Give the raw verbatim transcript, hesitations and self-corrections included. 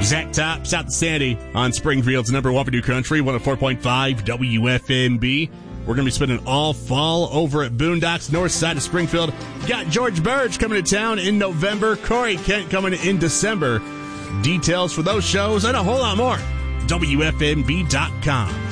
Zach Top, South of Sandy on Springfield's number one for New Country, one oh four point five W F M B. We're going to be spending all fall over at Boondocks, north side of Springfield. Got George Burge coming to town in November, Corey Kent coming in December. Details for those shows and a whole lot more, W F M B dot com.